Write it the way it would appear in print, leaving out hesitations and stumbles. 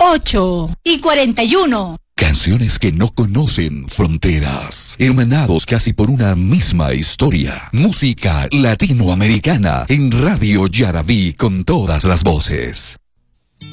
8:41. Canciones que no conocen fronteras. Hermanados casi por una misma historia. Música latinoamericana en Radio Yarabí con todas las voces.